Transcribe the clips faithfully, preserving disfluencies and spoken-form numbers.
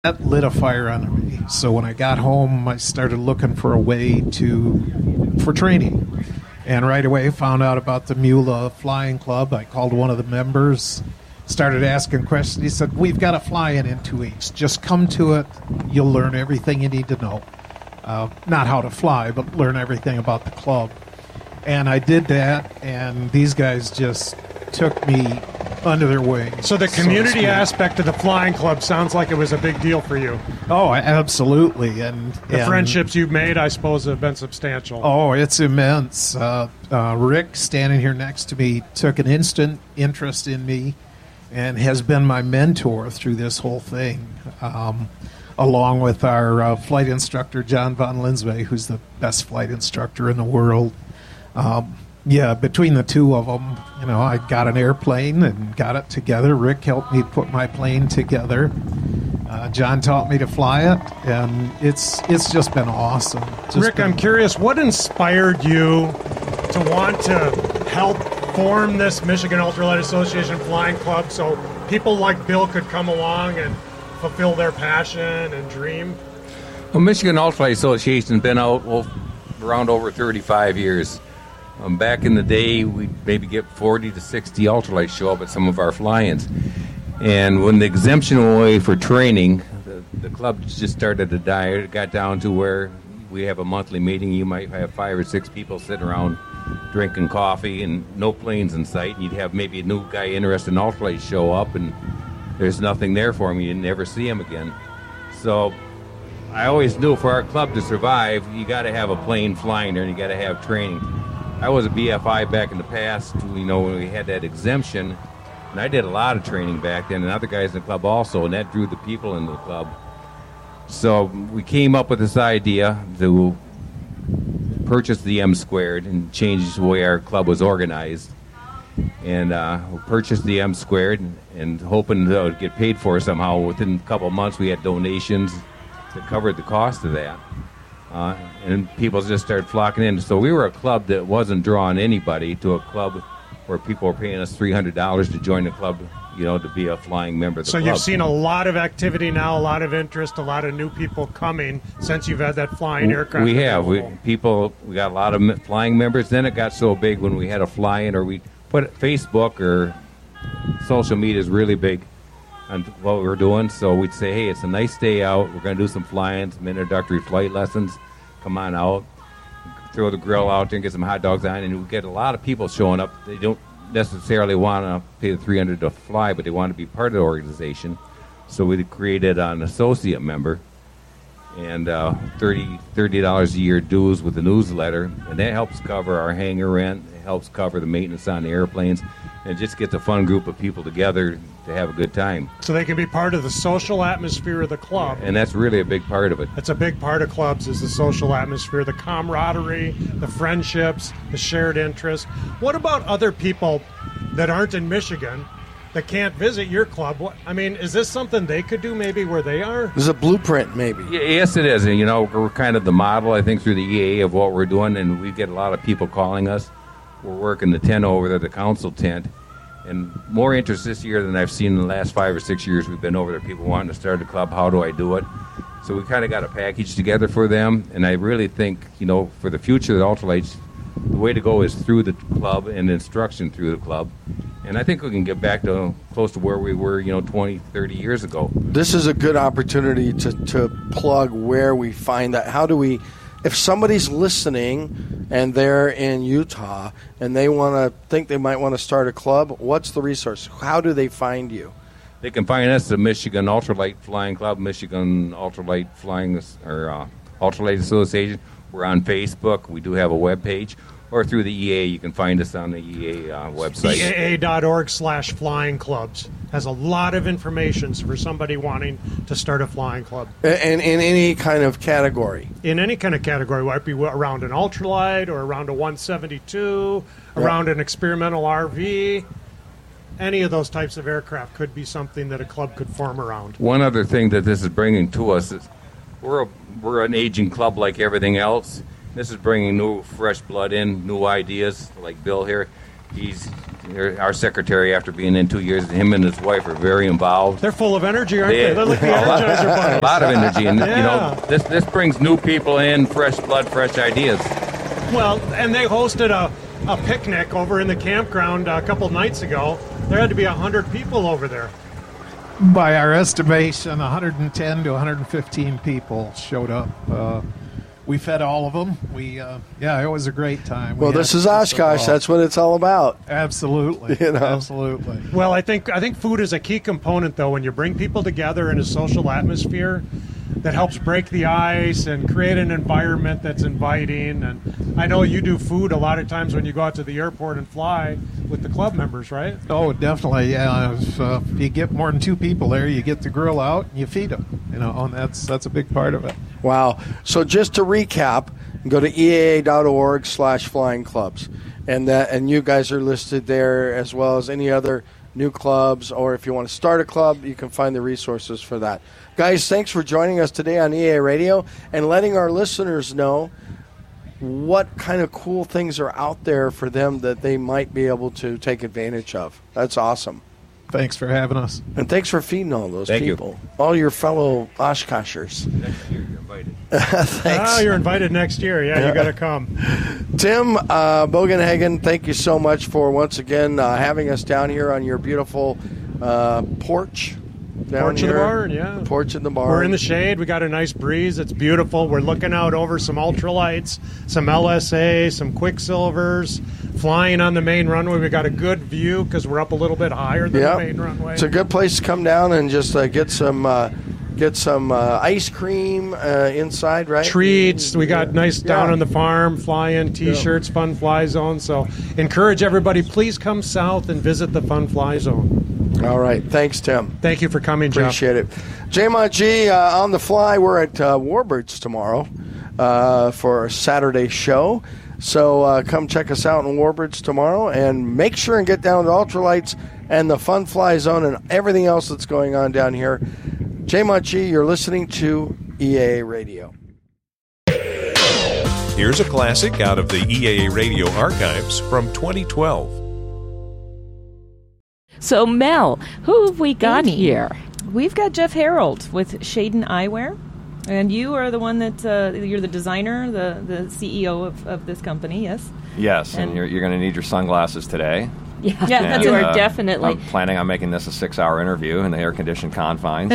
that lit a fire under me. So when I got home, I started looking for a way to for training, and right away found out about the Mula Flying Club. I called one of the members, started asking questions. He said, "We've got a fly-in in two weeks. Just come to it. You'll learn everything you need to know. Uh, not how to fly, but learn everything about the club." And I did that, and these guys just took me under their wing. So the community so aspect of the flying club sounds like it was a big deal for you. Oh, absolutely. And the and, friendships you've made, I suppose, have been substantial. Oh, it's immense. Uh, uh, Rick, standing here next to me, took an instant interest in me and has been my mentor through this whole thing, um, along with our uh, flight instructor, John von Linsway, who's the best flight instructor in the world. Um, Yeah, between the two of them, you know, I got an airplane and got it together. Rick helped me put my plane together. Uh, John taught me to fly it, and it's it's just been awesome. Just Rick, been, I'm curious, what inspired you to want to help form this Michigan Ultralight Association Flying Club so people like Bill could come along and fulfill their passion and dream? Well, Michigan Ultralight Association has been out well, around over thirty-five years. Um, back in the day, we'd maybe get forty to sixty ultralights show up at some of our fly-ins. And when the exemption went away for training, the, the club just started to die. It got down to where we have a monthly meeting. You might have five or six people sitting around drinking coffee and no planes in sight. And you'd have maybe a new guy interested in ultralights show up, and there's nothing there for him. You'd never see him again. So I always knew for our club to survive, you got to have a plane flying there and you got to have training. I was a B F I back in the past, you know, when we had that exemption, and I did a lot of training back then, and other guys in the club also, and that drew the people into the club. So we came up with this idea to purchase the M Squared and change the way our club was organized. And uh, we purchased the M Squared and, and hoping to get paid for it somehow. Within a couple of months, we had donations that covered the cost of that. Uh, and people just started flocking in. So we were a club that wasn't drawing anybody to a club where people were paying us three hundred dollars to join the club, you know, to be a flying member of the so club. So you've seen a lot of activity now, a lot of interest, a lot of new people coming since you've had that flying aircraft. We have. We, people, we got a lot of flying members. Then it got so big when we had a fly-in, or we put Facebook or social media is really big on what we were doing. So we'd say, hey, it's a nice day out. We're going to do some flying, some introductory flight lessons. Come on out, throw the grill out there and get some hot dogs on, and we get a lot of people showing up. They don't necessarily want to pay the three hundred dollars to fly, but they want to be part of the organization. So we created an associate member, and uh, thirty dollars a year dues with the newsletter, and that helps cover our hangar rent. It helps cover the maintenance on the airplanes, and just gets a fun group of people together to have a good time. So they can be part of the social atmosphere of the club. And that's really a big part of it. That's a big part of clubs, is the social atmosphere, the camaraderie, the friendships, the shared interests. What about other people that aren't in Michigan that can't visit your club? What, I mean, is this something they could do maybe where they are? There's a blueprint maybe. Yeah, yes, it is. And, you know, we're kind of the model, I think, through the E A A of what we're doing, and we get a lot of people calling us. We're working the tent over there, the council tent. And more interest this year than I've seen in the last five or six years we've been over there. People wanting to start a club. How do I do it? So we kind of got a package together for them. And I really think, you know, for the future of the ultralights, the way to go is through the club and instruction through the club. And I think we can get back to close to where we were, you know, twenty, thirty years ago. This is a good opportunity to, to plug where we find that. How do we... If somebody's listening and they're in Utah and they want to think they might want to start a club, what's the resource? How do they find you? They can find us at the Michigan Ultralight Flying Club, Michigan Ultralight Flying or uh, Ultralight Association. We're on Facebook. We do have a web page. Or through the E A A. You can find us on the E A A uh, website. E A A dot org slash flying clubs has a lot of information for somebody wanting to start a flying club. And in any kind of category? In any kind of category. Might be around an ultralight or around a one seventy-two, yep. around an experimental R V. Any of those types of aircraft could be something that a club could form around. One other thing that this is bringing to us is we're, a, we're an aging club like everything else. This is bringing new, fresh blood in, new ideas, like Bill here. He's our secretary after being in two years. Him and his wife are very involved. They're full of energy, aren't They- they? They're like the a lot- Energizer bunnies. A lot of energy, and you Yeah. know this this brings new people in, fresh blood, fresh ideas. Well, and they hosted a, a picnic over in the campground a couple nights ago. There had to be one hundred people over there. By our estimation, one hundred ten to one hundred fifteen people showed up. Uh, we fed all of them. We, uh, yeah, it was a great time. We Well, had this is just a Oshkosh. ball. That's what it's all about. Absolutely, You know. absolutely. Well, I think I think food is a key component, though, when you bring people together in a social atmosphere that helps break the ice and create an environment that's inviting. And I know you do food a lot of times when you go out to the airport and fly with the club members, right? Oh, definitely. Yeah, if, uh, if you get more than two people there, you get the grill out and you feed them. You know, and that's that's a big part of it. Wow. So just to recap, go to E A A dot org slash flying clubs. And that, and you guys are listed there as well as any other new clubs, or if you want to start a club, you can find the resources for that. Guys, thanks for joining us today on E A Radio and letting our listeners know what kind of cool things are out there for them that they might be able to take advantage of. That's awesome. Thanks for having us. And thanks for feeding all those Thank you. people, all your fellow Oshkoshers. Next year, you're invited. Thanks. Ah, you're invited next year. Yeah, you got to come. Tim uh, Bogenhagen, thank you so much for once again uh, having us down here on your beautiful uh, porch. Down Porch of the here. barn, yeah. Porch in the barn. We're in the shade. We got a nice breeze. It's beautiful. We're looking out over some ultralights, some L S A, some Quicksilvers, flying on the main runway. We got a good view because we're up a little bit higher than Yep. the main runway. It's a good place to come down and just uh, get some uh, get some uh, ice cream uh, inside, right? Treats. We got Yeah. nice down Yeah. on the farm, fly-in T-shirts, Fun Fly Zone. So encourage everybody, please come south and visit the Fun Fly Zone. All right. Thanks, Tim. Thank you for coming, Jeff. Appreciate it. J M I G uh, on the fly. We're at uh, Warbirds tomorrow uh, for a Saturday show. So uh, come check us out in Warbirds tomorrow and make sure and get down to Ultralights and the Fun Fly Zone and everything else that's going on down here. J M I G, you're listening to E A A Radio. Here's a classic out of the E A A Radio archives from twenty twelve. So, Mel, who have we got Amy. here? We've got Jeff Harold with Shaden Eyewear, and you are the one that uh, you're the designer, the the C E O of, of this company. Yes. Yes, and, And- you're, you're going to need your sunglasses today. Yeah, Yeah, And, you are uh, definitely. I'm planning on making this a six-hour interview in the air-conditioned confines.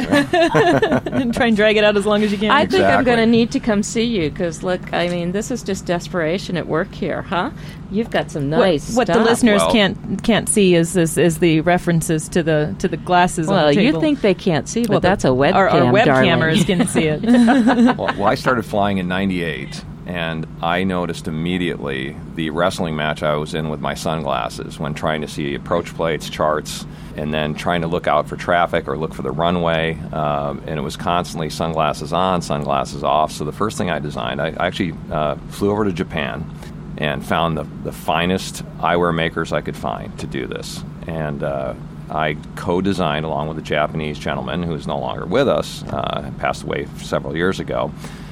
And try and drag it out as long as you can. I think I'm Exactly. going to need to come see you because, look, I mean, this is just desperation at work here, huh? You've got some what, nice what the stuff. listeners Well- can't can't see is, is is the references to the to the glasses. Well, on the you table. think they can't see, but Well, the- that's a webcam, Our, our web darling. cameras can see it. well, well, I started flying in ninety-eight, and I noticed immediately the wrestling match I was in with my sunglasses when trying to see approach plates, charts, and then trying to look out for traffic or look for the runway. Um, and it was constantly sunglasses on, sunglasses off. So the first thing I designed, I, I actually uh, flew over to Japan and found the, the finest eyewear makers I could find to do this. And uh, I co-designed, along with a Japanese gentleman who is no longer with us, uh, passed away several years ago,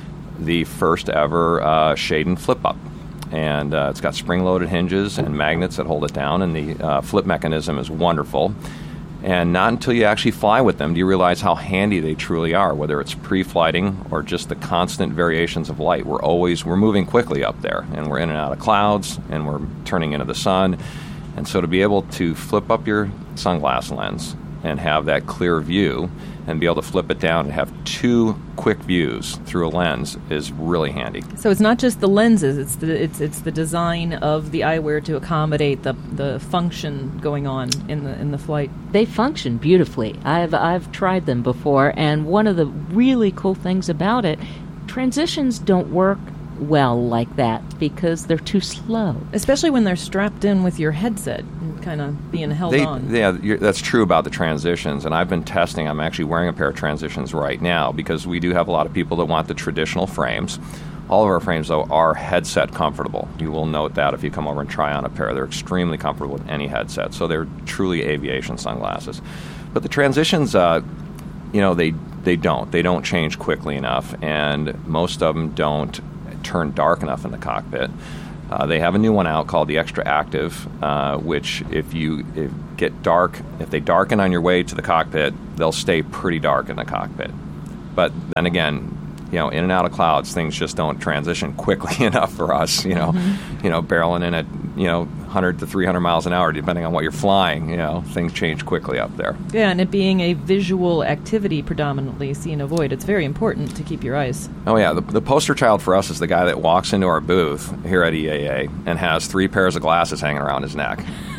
the first ever uh, Shaden flip-up. And uh, it's got spring-loaded hinges and magnets that hold it down, and the uh, flip mechanism is wonderful. And not until you actually fly with them do you realize how handy they truly are, whether it's pre-flighting or just the constant variations of light. We're always, we're moving quickly up there, and we're in and out of clouds, and we're turning into the sun. And so to be able to flip up your sunglass lens and have that clear view and be able to flip it down and have two quick views through a lens is really handy. So it's not just the lenses; it's the it's it's the design of the eyewear to accommodate the the function going on in the in the flight. They function beautifully. I've I've tried them before, and one of the really cool things about it, transitions don't work well like that because they're too slow. Especially when they're strapped in with your headset and kind of being held They, on. yeah, you're, that's true about the transitions, and I've been testing. I'm actually wearing a pair of transitions right now because we do have a lot of people that want the traditional frames. All of our frames, though, are headset comfortable. You will note that if you come over and try on a pair. They're extremely comfortable with any headset, so they're truly aviation sunglasses. But the transitions, uh, you know, they they don't. They don't change quickly enough, and most of them don't turn dark enough in the cockpit. Uh, they have a new one out called the Extra Active, uh, which if you if get dark, if they darken on your way to the cockpit, they'll stay pretty dark in the cockpit. But then again, you know, in and out of clouds, things just don't transition quickly enough for us. You know, mm-hmm. you know, barreling in at you know one hundred to three hundred miles an hour, depending on what you're flying. You know, things change quickly up there. Yeah, and it being a visual activity predominantly, see and avoid, it's very important to keep your eyes. Oh yeah, the, the poster child for us is the guy that walks into our booth here at E A A and has three pairs of glasses hanging around his neck.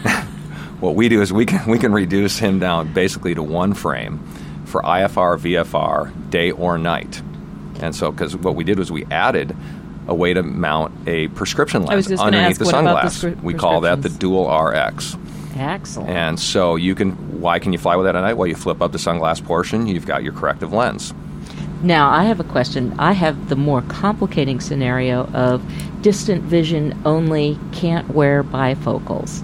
What we do is we can we can reduce him down basically to one frame for I F R, V F R, day or night. And so, because what we did was we added a way to mount a prescription lens underneath ask, the sunglass. The we call that the Dual R X. Excellent. And so you can, why can you fly with that at night? Well, you flip up the sunglass portion, you've got your corrective lens. Now, I have a question. I have the more complicating scenario of distant vision only, can't wear bifocals.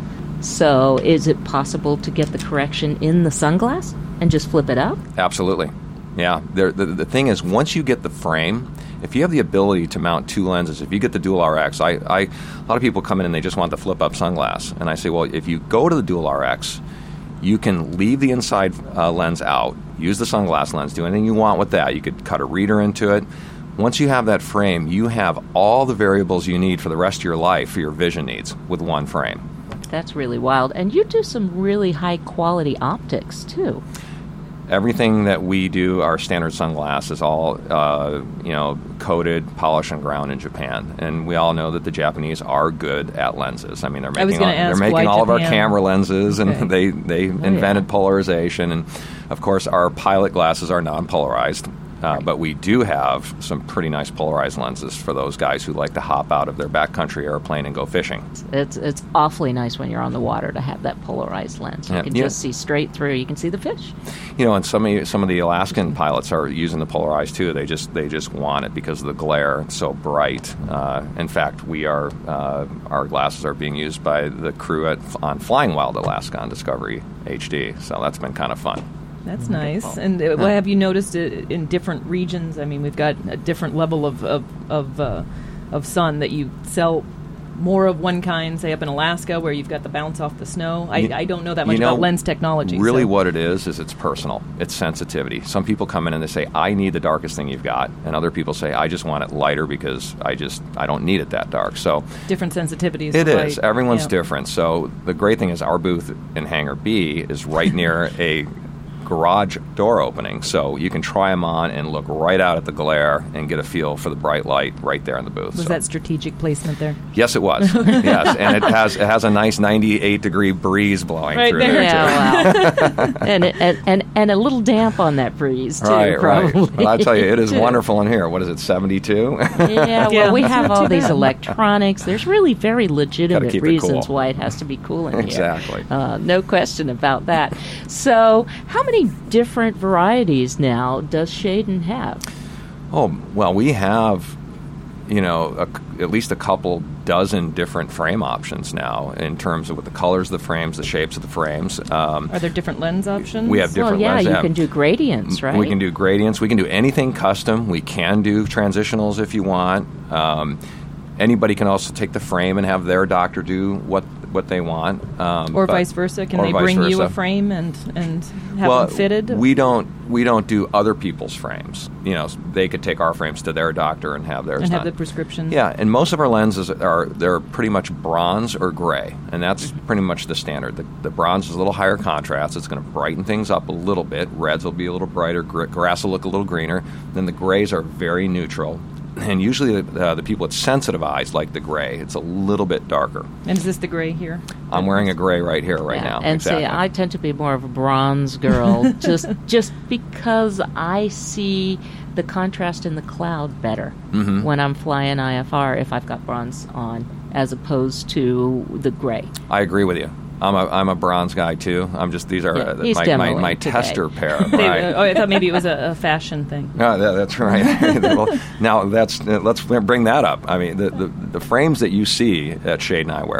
So is it possible to get the correction in the sunglass and just flip it up? Absolutely. Yeah, the, the the thing is, once you get the frame, if you have the ability to mount two lenses, if you get the Dual R X, I, I, a lot of people come in and they just want the flip-up sunglass. And I say, well, if you go to the Dual R X, you can leave the inside uh, lens out, use the sunglass lens, do anything you want with that. You could cut a reader into it. Once you have that frame, you have all the variables you need for the rest of your life for your vision needs with one frame. That's really wild. And you do some really high-quality optics, too. Everything that we do, our standard sunglass, is all uh, you know, coated, polished, and ground in Japan. And we all know that the Japanese are good at lenses. I mean, they're making all, ask, they're making all of our camera lenses, and okay. they they oh, invented yeah. polarization. And of course, our pilot glasses are non-polarized. Uh, but we do have some pretty nice polarized lenses for those guys who like to hop out of their backcountry airplane and go fishing. It's it's awfully nice when you're on the water to have that polarized lens. You yeah, can yeah. just see straight through. You can see the fish. You know, and some of, some of the Alaskan pilots are using the polarized too. They just they just want it because of the glare. It's so bright. Uh, in fact, we are uh, our glasses are being used by the crew at on Flying Wild Alaska on Discovery H D. So that's been kind of fun. That's nice. And uh, what have you noticed it in different regions? I mean, we've got a different level of of of, uh, of sun that you sell more of one kind, say up in Alaska, where you've got the bounce off the snow. I, you, I don't know that much you know, about lens technology. Really so. what it is, is it's personal. It's sensitivity. Some people come in and they say, I need the darkest thing you've got. And other people say, I just want it lighter because I just I don't need it that dark. So different sensitivities. It right. is. Everyone's yeah. different. So the great thing is our booth in Hangar B is right near a garage door opening, so you can try them on and look right out at the glare and get a feel for the bright light right there in the booth. Was so. that strategic placement there? Yes, it was. Yes, and it has it has a nice ninety-eight degree breeze blowing right through there. there. Yeah, wow. and, and and and a little damp on that breeze too. Right, probably. right. Well, I tell you, it is wonderful in here. What is it, seventy-two? Yeah, well, Yeah, we it's have not all too these bad. electronics. There's really very legitimate keep it reasons cool. why it has to be cool in here. Exactly. Uh, no question about that. So, how many different varieties now does Shaden have? Oh, well, we have, you know, a, at least a couple dozen different frame options now in terms of with the colors of the frames, the shapes of the frames. Um, Are there different lens options? we have different well, yeah, lenses. you Yeah. can do gradients, right? We can do gradients. We can do anything custom. We can do transitionals if you want. Um, anybody can also take the frame and have their doctor do what what they want. Um, Or but- vice versa? Can or they vice bring you a versa. frame and, and have well, them fitted? We don't we don't do other people's frames. You know, they could take our frames to their doctor and have theirs and have done. the prescription? Yeah, and most of our lenses are they're pretty much bronze or gray, and that's pretty much the standard. The, the bronze is a little higher contrast. It's going to brighten things up a little bit. Reds will be a little brighter. Gr- grass will look a little greener. Then the grays are very neutral. And usually the, uh, the people with sensitive eyes like the gray. It's a little bit darker. And is this the gray here? I'm wearing a gray right here, right Yeah, now. And exactly. see, I tend to be more of a bronze girl, just just because I see the contrast in the cloud better Mhm. when I'm flying I F R if I've got bronze on, as opposed to the gray. I agree with you. I'm a I'm a bronze guy too. I'm just these are Yeah, uh, he's my, my, demoing my today. tester pair. They- Right. oh, I thought maybe it was a, a fashion thing. No, that, that's right. Well, now that's uh, let's bring that up. I mean, the, the the frames that you see at Shaden Eyewear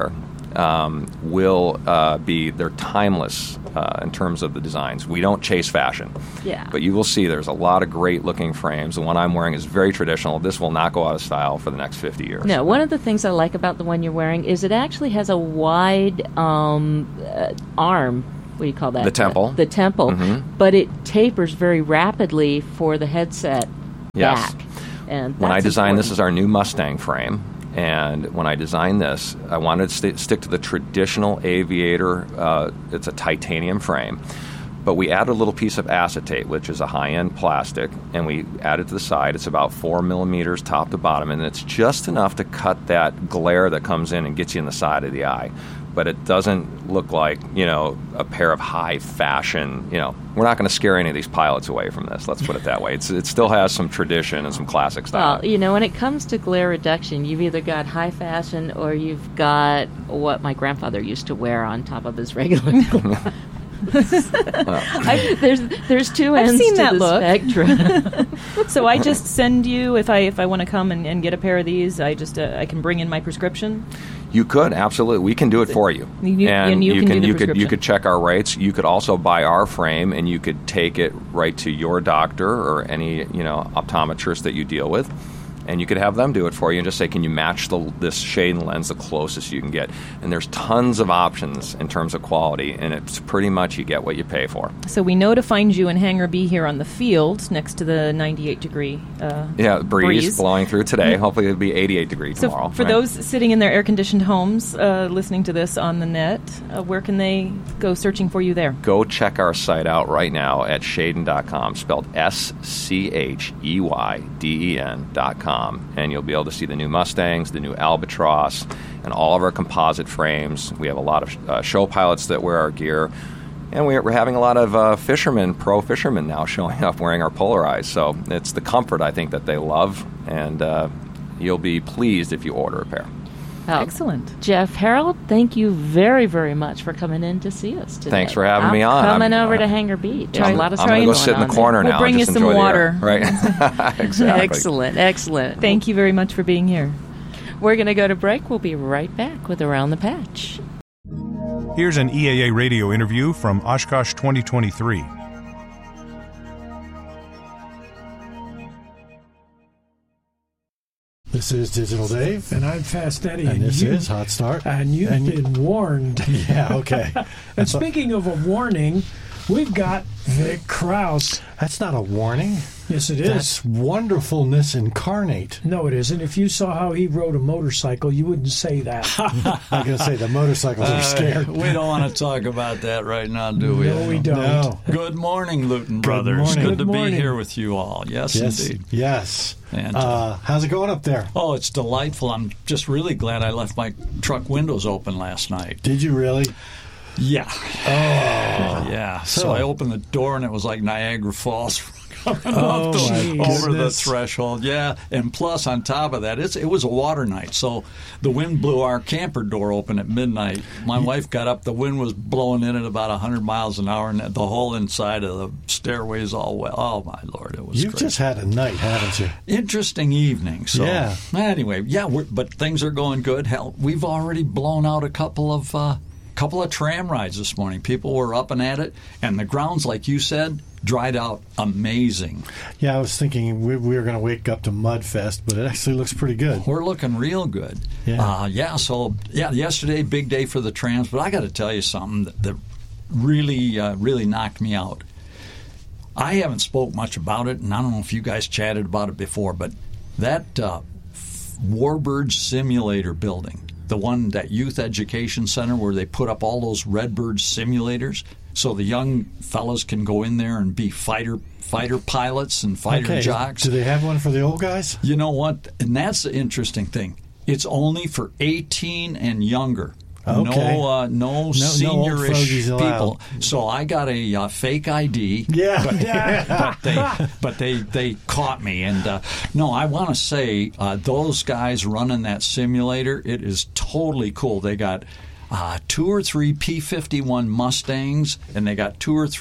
um, will uh, be, they're timeless uh, in terms of the designs. We don't chase fashion. Yeah. But you will see there's a lot of great-looking frames. The one I'm wearing is very traditional. This will not go out of style for the next fifty years. No, one of the things I like about the one you're wearing is it actually has a wide um, uh, arm. What do you call that? The temple. The, the temple. Mm-hmm. But it tapers very rapidly for the headset Yes. back. And When I that's designed this important. is our new Mustang frame, and when I designed this, I wanted to st- stick to the traditional Aviator. Uh, it's a titanium frame, but we added a little piece of acetate, which is a high-end plastic, and we added to the side. It's about four millimeters top to bottom, and it's just enough to cut that glare that comes in and gets you in the side of the eye. But it doesn't look like, you know, a pair of high fashion, you know, we're not going to scare any of these pilots away from this. Let's put it that way. It's, it still has some tradition and some classic style. Well, you know, when it comes to glare reduction, you've either got high fashion or you've got what my grandfather used to wear on top of his regular glasses. I, there's there's two I've ends seen to that the look. spectrum. So I just send you, if I if I want to come and, and get a pair of these, I just uh, I can bring in my prescription. You could, absolutely. We can do it for you. You- and you can do the you could you prescription. could check our rates. You could also buy our frame, and you could take it right to your doctor or any you know optometrist that you deal with, and you could have them do it for you and just say, can you match the, this shade and lens the closest you can get? And there's tons of options in terms of quality, and it's pretty much you get what you pay for. So we know to find you in Hangar B here on the field next to the ninety-eight degree uh, Yeah, breeze, breeze. blowing through today. Hopefully it'll be eighty-eight degree So tomorrow. f- for right? those sitting in their air-conditioned homes uh, listening to this on the net, uh, where can they go searching for you there? Go check our site out right now at Scheyden dot com, spelled S C H E Y D E N dot com, and you'll be able to see the new Mustangs, the new Albatross, and all of our composite frames. We have a lot of uh, show pilots that wear our gear, and we're, we're having a lot of uh, fishermen, pro fishermen now showing up wearing our Polarized. So it's the comfort, I think, that they love, and uh, you'll be pleased if you order a pair. Well, Excellent. Jeff Harold, thank you very, very much for coming in to see us today. Thanks for having I'm me on. Coming I'm- over uh, to Hangar Beach. There's I'm, a lot of I'm stuff going to go going sit in on the there. corner We'll now. bring and you just some enjoy the water. air. Right. Exactly. Excellent, excellent. Thank you very much for being here. We're going to go to break. We'll be right back with Around the Patch. Here's an E A A radio interview from Oshkosh twenty twenty-three. This is Digital Dave. And I'm Fast Eddie. And this you, is Hot Start. And you've And you- been warned. Yeah, okay. And speaking of a warning, we've got Vic Krause. That's not a warning. Yes, it is. That's wonderfulness incarnate. No, it isn't. If you saw how he rode a motorcycle, you wouldn't say that. I'm going to say the motorcycles are scared. Uh, we don't want to talk about that right now, do we? No, we don't. No. Good morning, Luton Brothers. morning. Good Good to morning. be here with you all. Yes, Yes. indeed. Yes. And, Uh, how's it going up there? Oh, it's delightful. I'm just really glad I left my truck windows open last night. Did you really? Yeah. Oh, yeah. So, So- I opened the door, and it was like Niagara Falls coming Oh, up the, my over the goodness. threshold. Yeah. And plus, on top of that, it's, it was a water night. So the wind blew our camper door open at midnight. My wife got up. The wind was blowing in at about one hundred miles an hour, and the whole inside of the stairways all wet. Oh, my Lord. It was You've crazy. just had a night, haven't you? Interesting evening. So Yeah. anyway, yeah, we're, but things are going good. Hell, we've already blown out a couple of uh, couple of tram rides this morning. People were up and at it, and the grounds, like you said, dried out amazing. Yeah, I was thinking we, we were going to wake up to Mudfest, but it actually looks pretty good. We're looking real good. Yeah. Uh, yeah. So yeah, yesterday big day for the trams, but I got to tell you something that, that really uh, really knocked me out. I haven't spoke much about it, and I don't know if you guys chatted about it before, but that uh, Warbird Simulator building, the one, that youth education center where they put up all those Redbird simulators so the young fellas can go in there and be fighter fighter pilots and fighter Okay. jocks. Do they have one for the old guys? You know what? And that's the interesting thing. It's only for eighteen and younger. Okay. No, uh, no, no old seniorish fogies allowed. people. So I got a uh, fake I D. Yeah. But, but they, but they, they caught me. And uh, no, I want to say uh, those guys running that simulator, it is totally cool. They got uh, two or three P fifty-one Mustangs, and they got two or three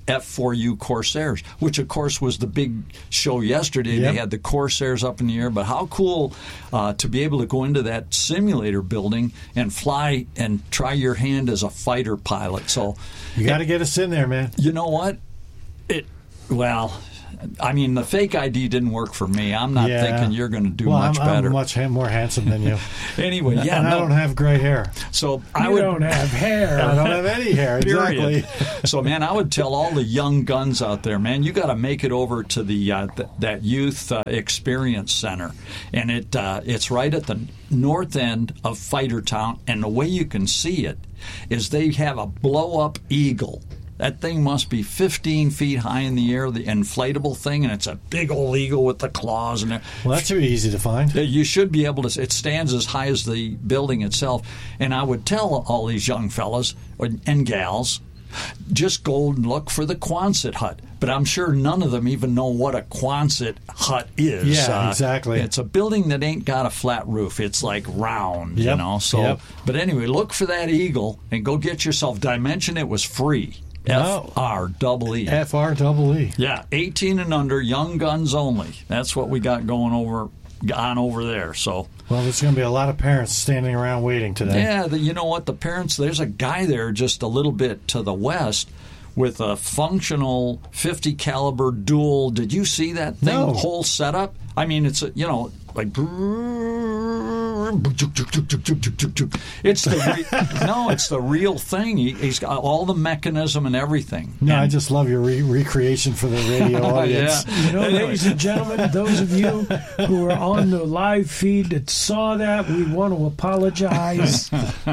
F four U Corsairs, which of course was the big show yesterday. Yep. They had the Corsairs up in the air, but how cool uh, to be able to go into that simulator building and fly and try your hand as a fighter pilot. So You got to get us in there, man. you know what? It well, I mean, the fake I D didn't work for me. I'm not Yeah. thinking you're going to do well, much I'm, better. I'm much ha- more handsome than you. Anyway, yeah, and I no. don't have gray hair. So You I would don't have hair. I don't have any hair. Exactly. Period. So, man, I would tell all the young guns out there, man, you got to make it over to the uh, th- that youth uh, experience center, and it uh, it's right at the north end of Fighter Town. And the way you can see it is they have a blow up Eagle. That thing must be fifteen feet high in the air, the inflatable thing, and it's a big old eagle with the claws and everything. Well, that's pretty easy to find. You should be able to. It stands as high as the building itself. And I would tell all these young fellas and gals, just go and look for the Quonset hut. But I'm sure none of them even know what a Quonset hut is. Yeah, exactly. It's a building that ain't got a flat roof. It's like round, you Yep, know. So, yep. but anyway, look for that eagle and go get yourself. Dimension it was free. Oh. F R double E. F R double E. Yeah, eighteen and under, young guns only. That's what we got going over on over there. So, Well, there's going to be a lot of parents standing around waiting today. yeah, the, you know what? The parents, there's a guy there just a little bit to the west with a functional fifty caliber dual. Did you see that thing? No. Whole setup? I mean, it's a, you know, like it's the re- no, it's the real thing. He, he's got all the mechanism and everything. No, and, I just love your re- recreation for the radio audience. Yeah. You know, Anyway. ladies and gentlemen, those of you who are on the live feed that saw that, we want to apologize.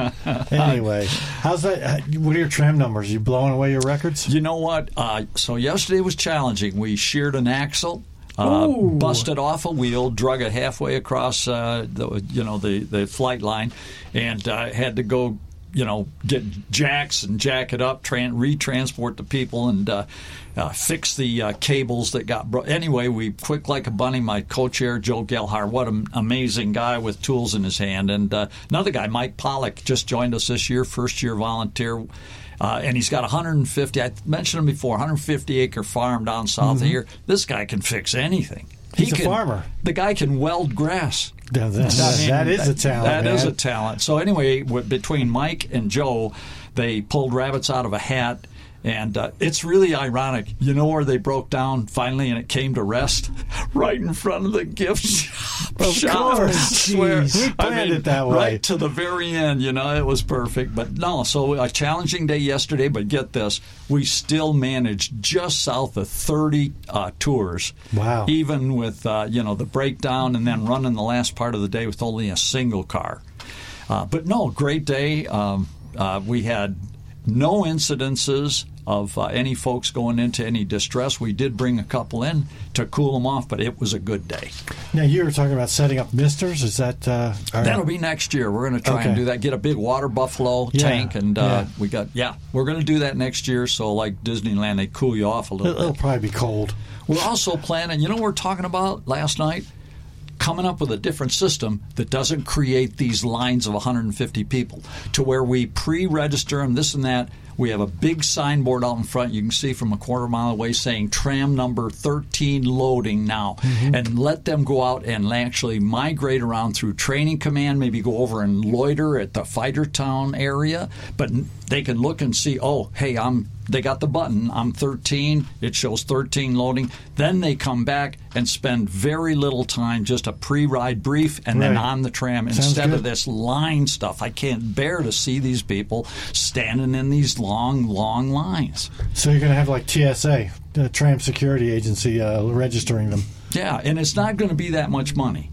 Anyway, how's that? uh, What are your tram numbers? You blowing away your records? You know what? Uh, so yesterday was challenging. We sheared an axle, uh, Ooh. busted off a wheel, drug it halfway across, uh, the you know the, the flight line, and uh, had to go, you know, get jacks and jack it up, tran- retransport the people, and uh, uh, fix the uh, cables that got broke. Anyway, we quick like a bunny. My co-chair Joe Gelhar, what an amazing guy with tools in his hand, and uh, another guy Mike Pollock just joined us this year, first year volunteer. Uh, and he's got one hundred fifty, I mentioned him before, one hundred fifty acre farm down south Mm-hmm. of here. This guy can fix anything. He's he a can, farmer. The guy can weld grass. Yeah, that, I mean, that is a talent. That man. is a talent. So anyway, w- between Mike and Joe, they pulled rabbits out of a hat. And uh, it's really ironic. You know where they broke down finally and it came to rest? Right in front of the gift shop. Of shop. course. I swear. Jeez. We I planned mean, it that way. Right to the very end, you know, it was perfect. But no, so a challenging day yesterday, but get this, we still managed just south of thirty uh, tours. Wow. Even with, uh, you know, the breakdown and then running the last part of the day with only a single car. Uh, but no, great day. Um, uh, we had no incidences of uh, any folks going into any distress. We did bring a couple in to cool them off, but it was a good day. Now, you were talking about setting up misters. Is that... Uh, our- That'll be next year. We're going to try Okay. and do that. Get a big water buffalo Yeah, tank, and uh, yeah. we got yeah. We're going to do that next year. So like Disneyland, they cool you off a little It'll bit. probably be cold. We're also planning. You know what we're talking about last night? Coming up with a different system that doesn't create these lines of one hundred fifty people, to where we pre-register them, this and that. We have a big signboard out in front you can see from a quarter mile away saying tram number thirteen loading now. Mm-hmm. And let them go out and actually migrate around through training command, maybe go over and loiter at the Fighter Town area. But they can look and see, oh, hey, I'm. They got the button. I'm thirteen. It shows thirteen loading. Then they come back and spend very little time, just a pre-ride brief, and then Right. on the tram Sounds instead good. of this line stuff. I can't bear to see these people standing in these long, long lines. So you're going to have like T S A, the Tram Security Agency, uh, registering them. Yeah, and it's not going to be that much money.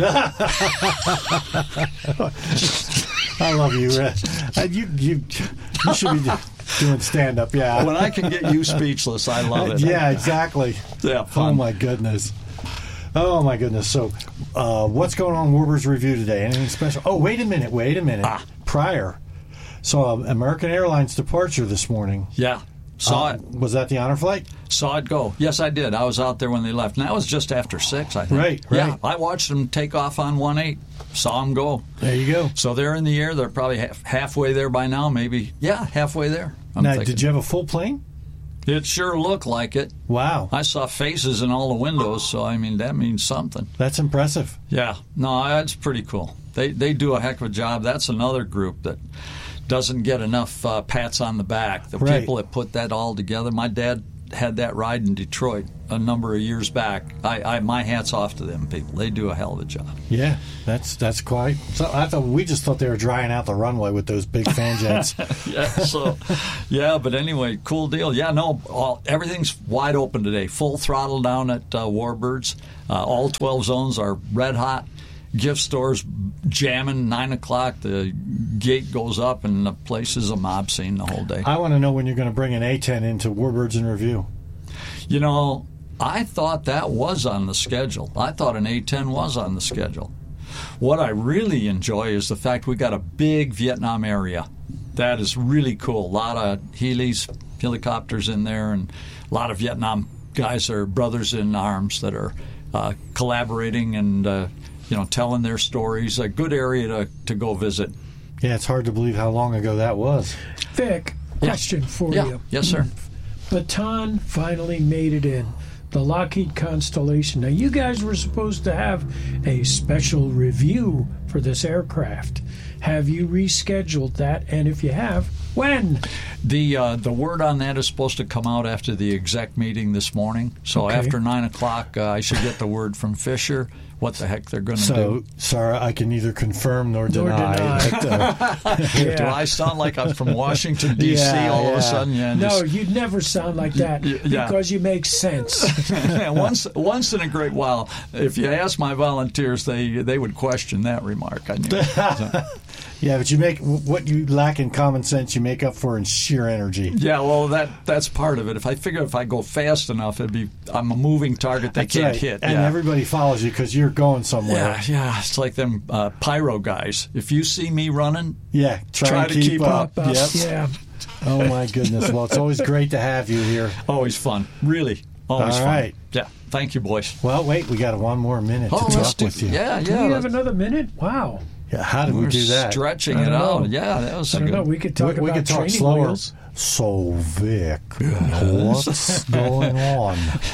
I love you. Uh, uh, you, you, you should be doing stand-up, yeah. When I can get you speechless, I love it. Yeah, exactly. Yeah, Oh, fun. my goodness. Oh, my goodness. So, uh, what's going on in Werber's Review today? Anything special? Oh, wait a minute. Wait a minute. Ah. Prior. Saw uh, American Airlines departure this morning. Yeah, saw Uh, it. Was that the honor flight? Saw it go. Yes, I did. I was out there when they left. And that was just after six, I think. Right, Yeah, right. I watched them take off on one eight. Saw them go. There you go. So they're in the air. They're probably half, halfway there by now, maybe. Yeah, halfway there. I'm now, thinking. did you have a full plane? It sure looked like it. Wow. I saw faces in all the windows, so, I mean, that means something. That's impressive. Yeah. No, that's pretty cool. They they do a heck of a job. That's another group that doesn't get enough uh, pats on the back. The Right. people that put that all together. My dad had that ride in Detroit a number of years back. I, I my hat's off to them people. They do a hell of a job. Yeah, that's that's quite. So I thought we just thought they were drying out the runway with those big fan jets. yeah. So, yeah. But anyway, cool deal. Yeah. No, all, everything's wide open today. Full throttle down at uh, Warbirds. Uh, all twelve zones are red hot. Gift stores jamming. Nine o'clock, the gate goes up, and the place is a mob scene the whole day. I want to know when you're going to bring an A ten into Warbirds in Review. You know, I thought that was on the schedule. I thought an A ten was on the schedule. What I really enjoy is the fact we got a big Vietnam area. That is really cool. A lot of Heelys, helicopters in there, and a lot of Vietnam guys that are brothers in arms that are uh, collaborating and uh, you know telling their stories. A good area to, to go visit. Yeah, it's hard to believe how long ago that was. Vic, question for Yeah. you. Yes, sir. Baton finally made it in. The Lockheed Constellation. Now, you guys were supposed to have a special review for this aircraft. Have you rescheduled that? And if you have, when? The uh, the word on that is supposed to come out after the exec meeting this morning. So Okay. after nine o'clock, uh, I should get the word from Fisher what the heck they're going to So, do. Sarah, I can neither confirm nor, Nor deny. deny. that, uh, Do Yeah. I sound like I'm from Washington, D C Yeah, all of yeah. a sudden? Yeah, No, just- you'd never sound like that Y- yeah. because you make sense. once once in a great while, if you ask my volunteers, they they would question that remark. I knew. So, yeah, but you make what you lack in common sense, you make up for in sheer energy. yeah, well, that that's part of it. If I figure if I go fast enough, it'd be I'm a moving target they That's can't right. hit. And yeah. everybody follows you because you're going somewhere. Yeah, yeah, it's like them uh, pyro guys. If you see me running, Yeah, try, Try and to keep, keep up. up. Yep. Yeah. Oh my goodness. Well, it's always great to have you here. always fun. Really, always All fun. right. Yeah, thank you, boys. Well, wait, we got one more minute Oh, to let's talk do- with you. Yeah, Do yeah. we have let's- another minute? Wow. Yeah, how did we we're do that? Stretching I it don't out. know. Yeah, that was I a don't good. know. We could talk we, we about could talk training slower. wheels. So, Vic, what's going on?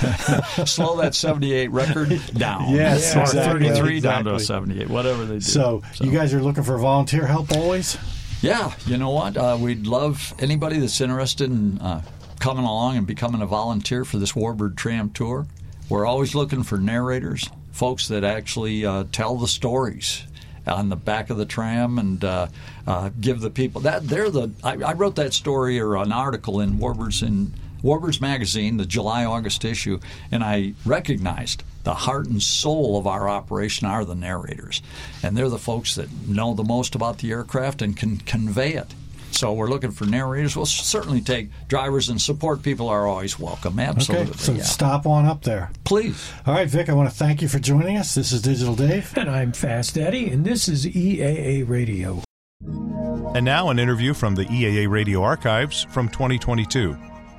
Slow that seventy-eight record down. Yes, or exactly, thirty-three down to a exactly. seventy-eight, whatever they do. So, you guys are looking for volunteer help always? Yeah, you know what? Uh, we'd love anybody that's interested in uh, coming along and becoming a volunteer for this Warbird Tram Tour. We're always looking for narrators, folks that actually uh, tell the stories on the back of the tram and uh, uh, give the people that they're the. I, I wrote that story or an article in Warbirds in Warbirds Magazine, the July August issue, and I recognized the heart and soul of our operation are the narrators, and they're the folks that know the most about the aircraft and can convey it. So we're looking for narrators. We'll certainly take drivers, and support people are always welcome. Absolutely. Okay, so yeah. stop on up there. Please. All right, Vic, I want to thank you for joining us. This is Digital Dave. And I'm Fast Eddie, and this is E A A Radio. And now an interview from the E A A Radio archives from twenty twenty-two.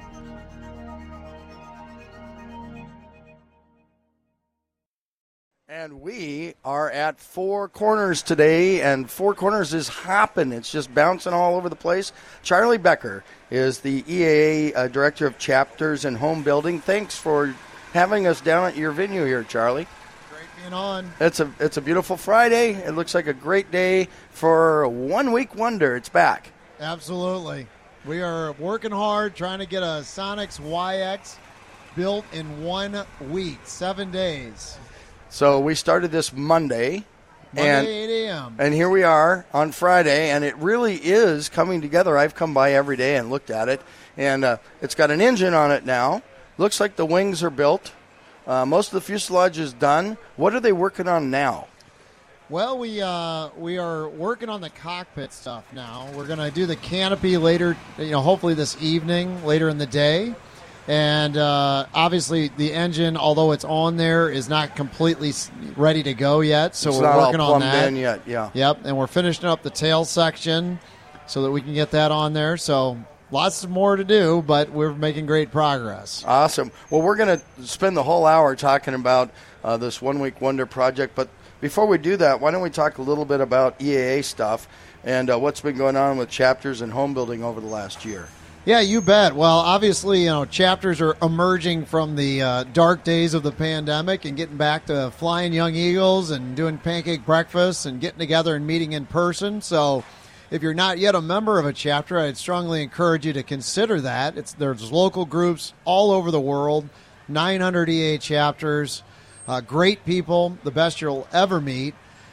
And we are at Four Corners today, and Four Corners is hopping. It's just bouncing all over the place. Charlie Becker is the E A A uh, Director of Chapters and Home Building. Thanks for having us down at your venue here, Charlie. Great being on. It's a it's a beautiful Friday. It looks like a great day for a one-week wonder. It's back. Absolutely. We are working hard trying to get a Sonex Y X built in one week, seven days. So we started this Monday. Monday, and, eight a.m. And here we are on Friday, and it really is coming together. I've come by every day and looked at it, and uh, it's got an engine on it now. Looks like the wings are built. Uh, most of the fuselage is done. What are they working on now? Well, we uh, we are working on the cockpit stuff now. We're going to do the canopy later, you know, hopefully this evening, later in the day. And uh, obviously the engine, although it's on there, is not completely ready to go yet. So It's we're not all working on plumbed that. in yet, yeah. Yep, and we're finishing up the tail section so that we can get that on there. So lots more to do, but we're making great progress. Awesome. Well, we're going to spend the whole hour talking about uh, this One Week Wonder project. But before we do that, why don't we talk a little bit about E A A stuff and uh, what's been going on with chapters and home building over the last year? Yeah, you bet. Well, obviously, you know, chapters are emerging from the uh, dark days of the pandemic and getting back to flying Young Eagles and doing pancake breakfasts and getting together and meeting in person. So if you're not yet a member of a chapter, I'd strongly encourage you to consider that. It's There's local groups all over the world, nine hundred E A chapters, uh, great people, the best you'll ever meet.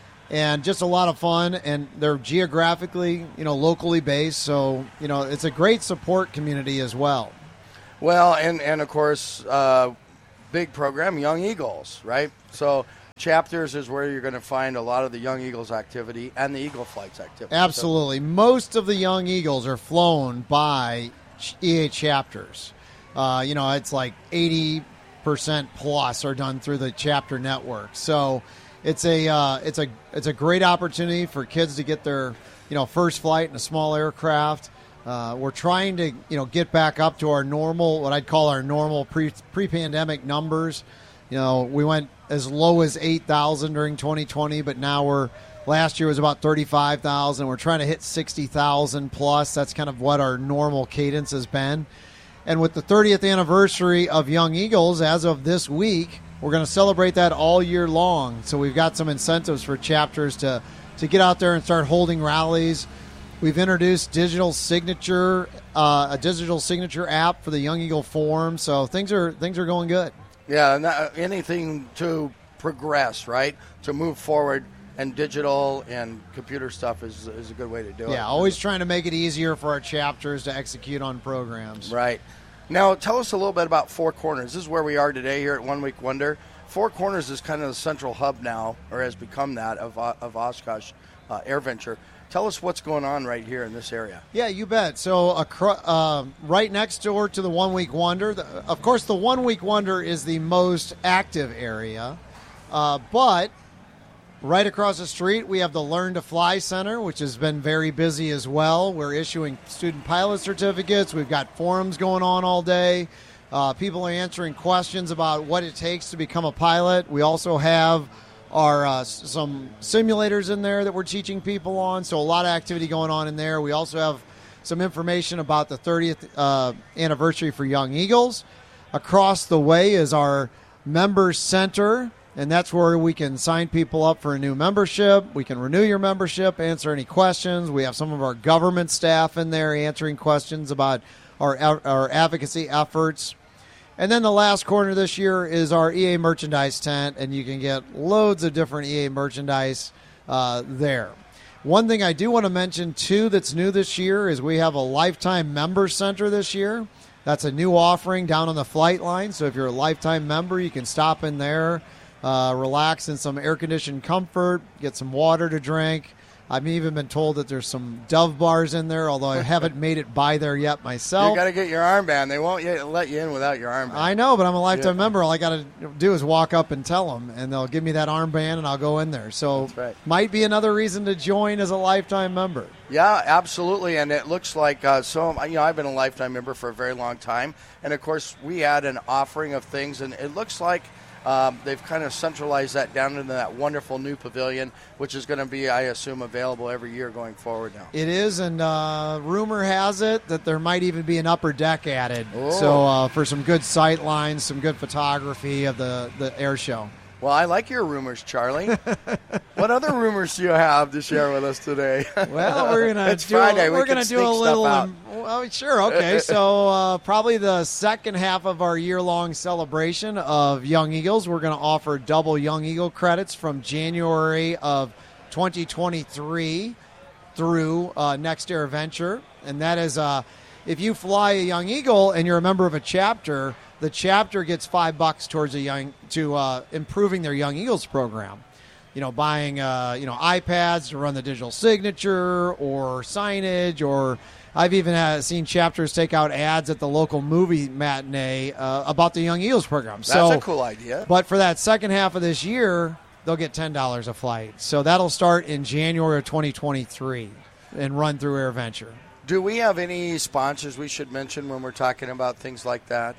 And just a lot of fun, and they're geographically, you know, locally based. So, you know, it's a great support community as well. Well, and, and of course, uh, big program, Young Eagles, right? So chapters is where you're going to find a lot of the Young Eagles activity and the Eagle Flights activity. Absolutely. So, most of the Young Eagles are flown by E A chapters. Uh, you know, it's like eighty percent plus are done through the chapter network. So It's a uh, it's a it's a great opportunity for kids to get their you know first flight in a small aircraft. Uh, we're trying to you know get back up to our normal, what I'd call our normal pre pre pandemic numbers. You know, we went as low as eight thousand during twenty twenty, but now we're last year was about thirty five thousand. We're trying to hit sixty thousand plus. That's kind of what our normal cadence has been. And with the thirtieth anniversary of Young Eagles, as of this week, we're going to celebrate that all year long. So we've got some incentives for chapters to, to get out there and start holding rallies. We've introduced digital signature, uh, a digital signature app for the Young Eagle Forum. So things are things are going good. Yeah, and that, anything to progress, right? To move forward, and digital and computer stuff is is a good way to do it. Yeah, always trying to make it easier for our chapters to execute on programs. Right. Now, tell us a little bit about Four Corners. This is where we are today here at One Week Wonder. Four Corners is kind of the central hub now, or has become that, of, of Oshkosh uh, AirVenture. Tell us what's going on right here in this area. Yeah, you bet. So acro- uh, right next door to the One Week Wonder, the, of course, the One Week Wonder is the most active area, uh, but right across the street, we have the Learn to Fly Center, which has been very busy as well. We're issuing student pilot certificates. We've got forums going on all day. Uh, people are answering questions about what it takes to become a pilot. We also have our uh, some simulators in there that we're teaching people on, so a lot of activity going on in there. We also have some information about the thirtieth uh, anniversary for Young Eagles. Across the way is our Members Center, and that's where we can sign people up for a new membership. We can renew your membership, answer any questions. We have some of our government staff in there answering questions about our our advocacy efforts. And then the last corner this year is our E A merchandise tent, and you can get loads of different E A merchandise uh, there. One thing I do want to mention, too, that's new this year is we have a Lifetime Member Center this year. That's a new offering down on the flight line. So if you're a Lifetime member, you can stop in there, uh, relax in some air-conditioned comfort, get some water to drink. I've even been told that there's some Dove bars in there, although I haven't made it by there yet myself. You got to get your armband. They won't let you in without your armband. I know, but I'm a Lifetime Yeah. member. All I got to do is walk up and tell them, and they'll give me that armband, and I'll go in there. So That's right. might be another reason to join as a Lifetime member. Yeah, absolutely. And it looks like, uh, so, you know, I've been a Lifetime member for a very long time. And, of course, we had an offering of things, and it looks like Um, they've kind of centralized that down into that wonderful new pavilion, which is going to be, I assume, available every year going forward now. It is, and uh, rumor has it that there might even be an upper deck added. Oh. So uh, for some good sight lines, some good photography of the, the air show. Well, I like your rumors, Charlie. What other rumors do you have to share with us today? Well, we're gonna it's do Friday. A, We we're can gonna do sneak a stuff little. out. Um, well, sure, okay. So uh, probably the second half of our year-long celebration of Young Eagles, we're going to offer double Young Eagle credits from January of twenty twenty-three through uh, Next Air Venture, and that is uh, if you fly a Young Eagle and you're a member of a chapter, the chapter gets five bucks towards a young to uh, improving their Young Eagles program. You know, buying uh, you know iPads to run the digital signature or signage, or I've even had, seen chapters take out ads at the local movie matinee uh, about the Young Eagles program. That's so, a cool idea. But for that second half of this year, they'll get ten dollars a flight. So that'll start in January of twenty twenty-three and run through AirVenture. Do we have any sponsors we should mention when we're talking about things like that?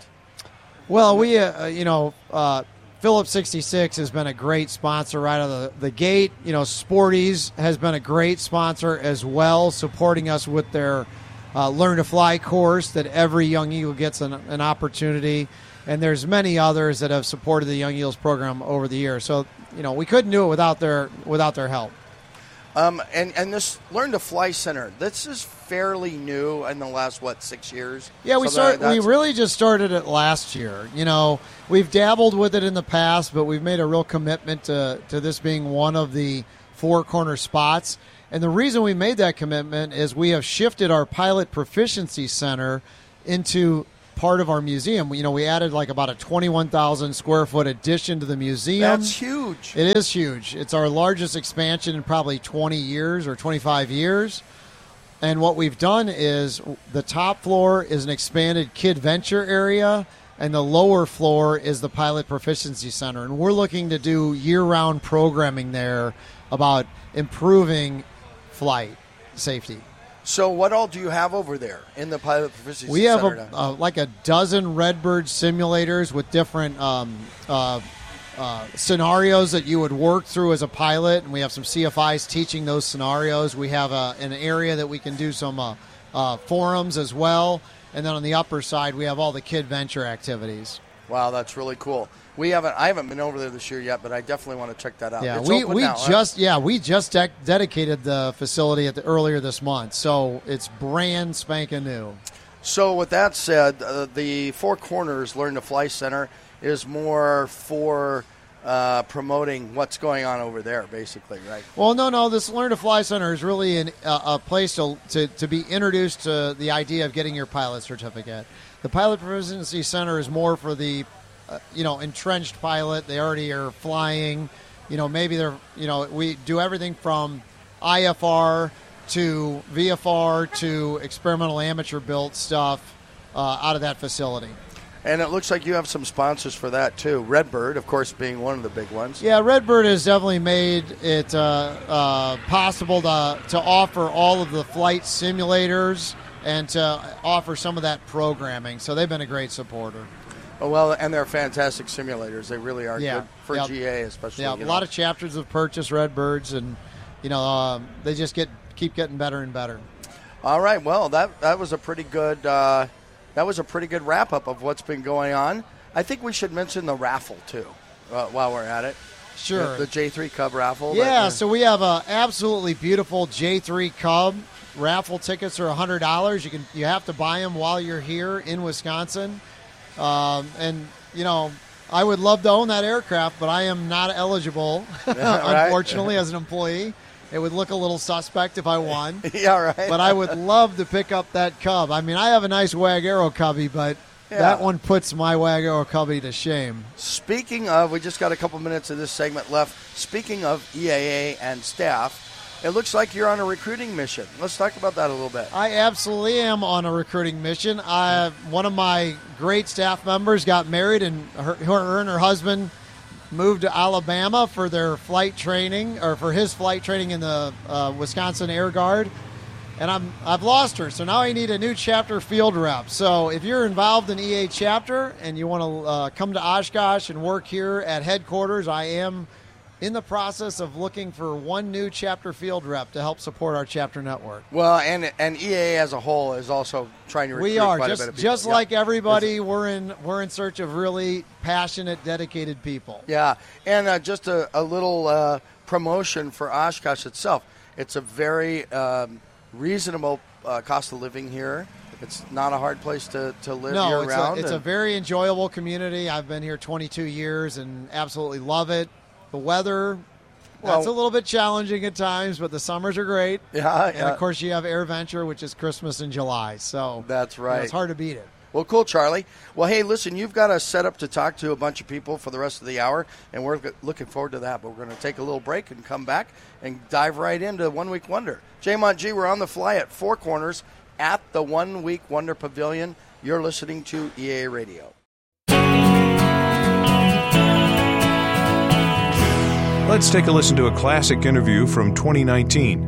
Well, we, uh, you know, uh, Phillips sixty-six has been a great sponsor right out of the, the gate. You know, Sporties has been a great sponsor as well, supporting us with their uh, Learn to Fly course that every Young Eagle gets an, an opportunity. And there's many others that have supported the Young Eagles program over the years. So, you know, we couldn't do it without their without their help. Um, and, and this Learn to Fly Center, this is fairly new in the last, what, six years? Yeah, we So start. that- We that's- really just started it last year. You know, we've dabbled with it in the past, but we've made a real commitment to, to this being one of the four corner spots. And the reason we made that commitment is we have shifted our Pilot Proficiency Center into part of our museum. You know, we added like about a twenty-one thousand square foot addition to the museum. That's huge. It is huge. It's our largest expansion in probably twenty years or twenty-five years. And what we've done is the top floor is an expanded Kid Venture area, and the lower floor is the Pilot Proficiency Center. And we're looking to do year-round programming there about improving flight safety. So what all do you have over there in the Pilot Proficiency We have Center? a, now? uh, like a dozen Redbird simulators with different um, uh, uh, scenarios that you would work through as a pilot, and we have some C F Is teaching those scenarios. We have a, an area that we can do some uh, uh, forums as well, and then on the upper side we have all the Kid Venture activities. Wow, that's really cool. We haven't. I haven't been over there this year yet, but I definitely want to check that out. Yeah, It's we open we now, huh? just yeah we just de- dedicated the facility at the, earlier this month, so it's brand spanking new. So with that said, uh, the Four Corners Learn to Fly Center is more for uh, promoting what's going on over there, basically, right? Well, no, no. This Learn to Fly Center is really an, uh, a place to, to to be introduced to the idea of getting your pilot certificate. The Pilot Proficiency Center is more for the uh, you know entrenched pilot. They already are flying. You know, maybe they're you know we do everything from I F R to V F R to experimental amateur built stuff uh, out of that facility. And it looks like you have some sponsors for that too. Redbird, of course, being one of the big ones. Yeah, Redbird has definitely made it uh, uh, possible to to offer all of the flight simulators and to offer some of that programming. So they've been a great supporter. Oh, well, and they're fantastic simulators. They really are Yeah, good for yeah. G A, especially. Yeah, you a know. lot of chapters have purchased Redbirds, and you know um, they just get keep getting better and better. All right. Well, that that was a pretty good. Uh, that was a pretty good wrap up of what's been going on. I think we should mention the raffle too, uh, while we're at it. Sure. The, the J three Cub raffle. Yeah, that, uh, so we have a absolutely beautiful J three Cub. Raffle tickets are one hundred dollars. You can you have to buy them while you're here in Wisconsin. Um, and, you know, I would love to own that aircraft, but I am not eligible, Right. unfortunately, as an employee. It would look a little suspect if I won. Yeah, right. But I would love to pick up that Cub. I mean, I have a nice Wag Aero Cubby, but Yeah. that one puts my Wag Aero Cubby to shame. Speaking of, we just got a couple minutes of this segment left. Speaking of E A A and staff, it looks like you're on a recruiting mission. Let's talk about that a little bit. I absolutely am on a recruiting mission. I, one of my great staff members got married, and her, her and her husband moved to Alabama for their flight training, or for his flight training in the uh, Wisconsin Air Guard. And I'm I've lost her, so now I need a new chapter field rep. So if you're involved in E A chapter and you want to uh, come to Oshkosh and work here at headquarters, I am in the process of looking for one new chapter field rep to help support our chapter network. Well, and and E A A as a whole is also trying to recruit We are quite a just bit of people. just Yeah. like everybody. We're in we're in search of really passionate, dedicated people. Yeah, and uh, just a, a little uh, promotion for Oshkosh itself. It's a very um, reasonable uh, cost of living here. It's not a hard place to, to live No, year it's, round. a, it's a and- very enjoyable community. I've been here twenty-two years and absolutely love it. The weather, Well- that's a little bit challenging at times, but the summers are great. Yeah, and yeah. of course you have Air Venture, which is Christmas in July. So That's you know, right. it's hard to beat it. Well, cool, Charlie. Well, hey, listen, you've got us set up to talk to a bunch of people for the rest of the hour, and we're g- looking forward to that. But we're going to take a little break and come back and dive right into One Week Wonder. J-Mont G, we're on the fly at Four Corners at the One Week Wonder Pavilion. You're listening to E A Radio. Let's take a listen to a classic interview from twenty nineteen.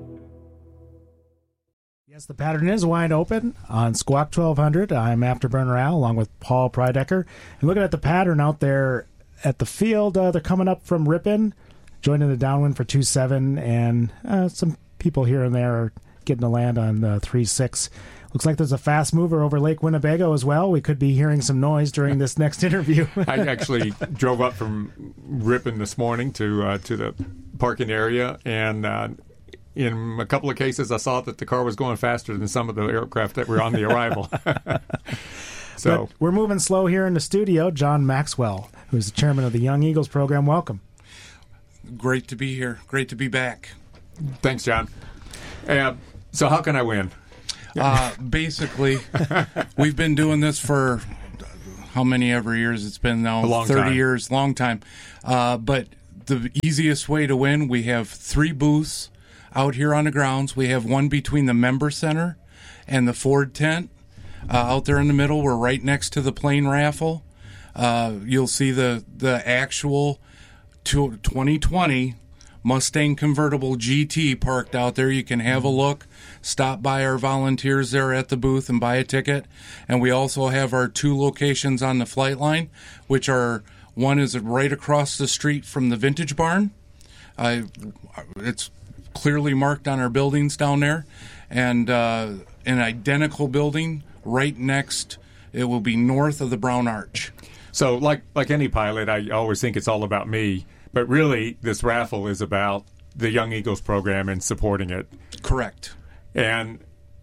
Yes, the pattern is wide open on Squawk twelve hundred. I'm Afterburner Al along with Paul Prydecker. And looking at the pattern out there at the field, uh, they're coming up from Ripon, joining the downwind for two seven, and uh, some people here and there are getting to land on uh, three six. Looks like there's a fast mover over Lake Winnebago as well. We could be hearing some noise during this next interview. I actually drove up from Ripon this morning to uh, to the parking area, and uh, in a couple of cases I saw that the car was going faster than some of the aircraft that were on the arrival. So but we're moving slow here in the studio. John Maxwell, who's the chairman of the Young Eagles program. Welcome. Great to be here. Great to be back. Thanks, John. Uh, so how can I win? Uh, basically, we've been doing this for how many ever years? It's been now a long thirty time. years, long time. Uh, but the easiest way to win, we have three booths out here on the grounds. We have one between the Member Center and the Ford tent. Uh, out there in the middle, we're right next to the plane raffle. Uh, you'll see the, the actual twenty twenty Mustang convertible G T parked out there. You can have a look. Stop by our volunteers there at the booth and buy a ticket. And we also have our two locations on the flight line, which are, one is right across the street from the Vintage Barn. Uh, it's clearly marked on our buildings down there. And uh, an identical building right next, it will be north of the Brown Arch. So like like any pilot, I always think it's all about me. But really, this raffle is about the Young Eagles program and supporting it. Correct. And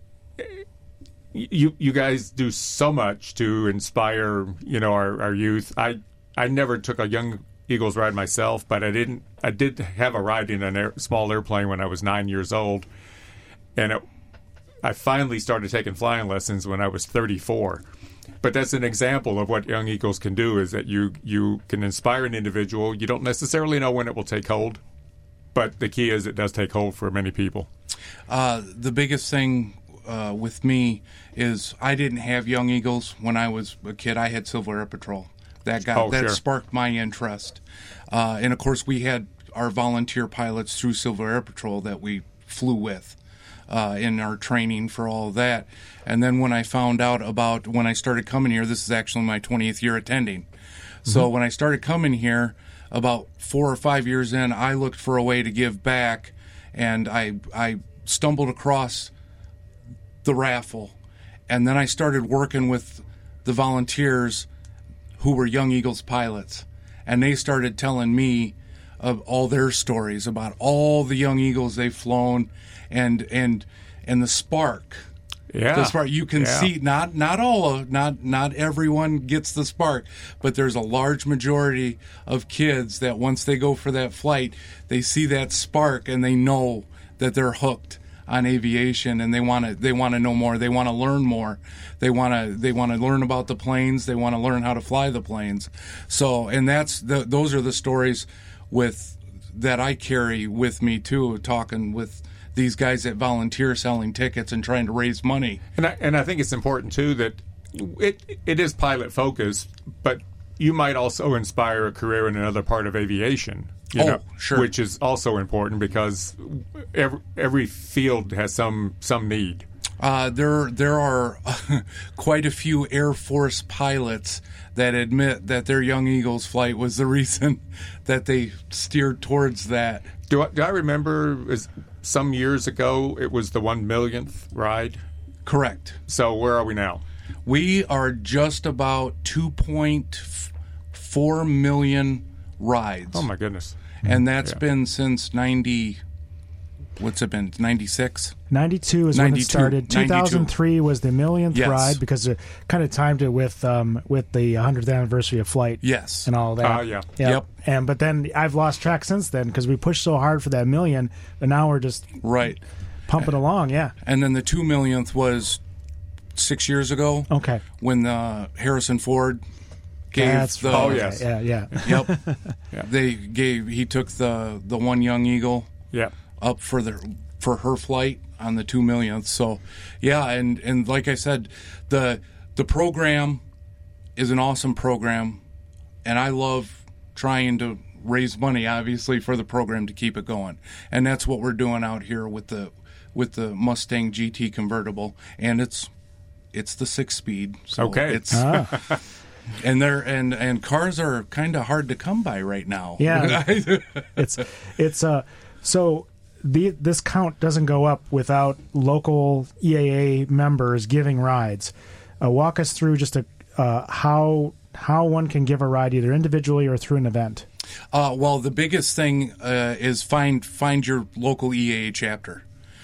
you you guys do so much to inspire, you know, our, our youth. I I never took a Young Eagles ride myself, but I didn't. I did have a ride in a air, small airplane when I was nine years old, and it, I finally started taking flying lessons when I was thirty-four. But that's an example of what Young Eagles can do, is that you, you can inspire an individual. You don't necessarily know when it will take hold, but the key is it does take hold for many people. Uh, the biggest thing uh, with me is I didn't have Young Eagles when I was a kid. I had Silver Air Patrol. That got Oh, that sure. sparked my interest. Uh, and, of course, we had our volunteer pilots through Silver Air Patrol that we flew with. Uh, in our training for all of that. And then when I found out about, when I started coming here, this is actually my twentieth year attending. So Mm-hmm. when I started coming here, about four or five years in, I looked for a way to give back, and I I stumbled across the raffle. And then I started working with the volunteers who were Young Eagles pilots. And they started telling me of all their stories about all the Young Eagles they've flown, and and and the spark. Yeah, the spark. You can yeah. see not not all of not not everyone gets the spark, but there's a large majority of kids that once they go for that flight, they see that spark and they know that they're hooked on aviation, and they want to they want to know more. They want to learn more. They want to they want to learn about the planes. They want to learn how to fly the planes. So, and that's the, those are the stories with that I carry with me too, talking with these guys that volunteer selling tickets and trying to raise money. And I, and I think it's important too that it it is pilot focused, but you might also inspire a career in another part of aviation. You Oh, know, sure. Which is also important because every every field has some some need. Uh, there there are quite a few Air Force pilots that admit that their Young Eagles flight was the reason that they steered towards that. Do I, do I remember is some years ago it was the one millionth ride? Correct. So where are we now? We are just about two point four million rides. Oh my goodness! And that's Yeah. been since ninety. What's it been? ninety-six? ninety-two is when it ninety-two. started. two thousand three was the millionth Yes. ride because it kind of timed it with um, with the hundredth anniversary of flight. Yes. And all that. Ah, yeah. Yep. And but then I've lost track since then because we pushed so hard for that million, but now we're just Right. pumping along. Yeah. And then the two millionth was six years ago. Okay. When the Harrison Ford gave That's the right. Oh, yes. Yeah. Yeah. Yep. Yeah. They gave he took the the one Young Eagle Yeah. up for the for her flight on the two millionth. So yeah, and, and like I said, the the program is an awesome program, and I love trying to raise money obviously for the program to keep it going. And that's what we're doing out here with the with the Mustang G T convertible, and it's it's the six speed. So Okay. It's Ah. and they're and and cars are kind of hard to come by right now. Yeah. it's it's uh so the, this count doesn't go up without local E A A members giving rides. Uh, walk us through just a, uh, how how one can give a ride either individually or through an event. Uh, well, the biggest thing uh, is find find your local E A A chapter.